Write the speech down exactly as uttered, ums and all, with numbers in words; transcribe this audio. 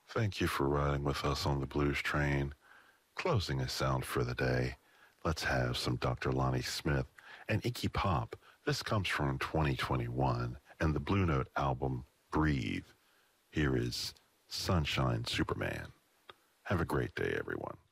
Thank you for riding with us on the blues train. Closing us out for the day, let's have some Doctor Lonnie Smith and Iggy Pop. This comes from twenty twenty-one and the Blue Note album, Breathe. Here is Sunshine Superman. Have a great day, everyone.